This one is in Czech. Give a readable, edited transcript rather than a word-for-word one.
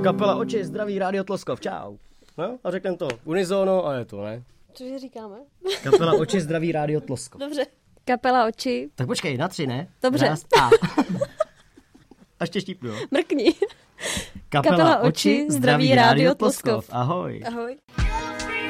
Kapela Oči, zdraví Rádio Tloskov, čau. No a řekneme to unizono a je to, ne? Cože říkáme? Kapela Oči, zdraví Rádio Tloskov. Dobře. Kapela Oči. Tak počkej, na 3, ne? Dobře. A ještě štípnu, jo? Mrkni. Kapela Oči, zdraví Rádio Tloskov. Ahoj. Ahoj.